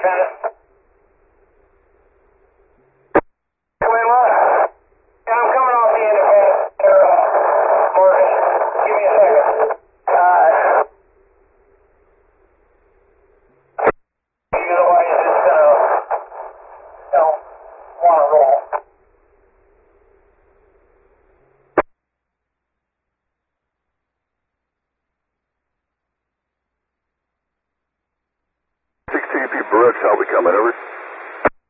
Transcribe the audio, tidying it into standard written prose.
Independent. Wait, what? Yeah, I'm coming off the Independent. Morgan, give me a second. Otherwise, it's don't want to roll. TP Brooks, I'll be coming over.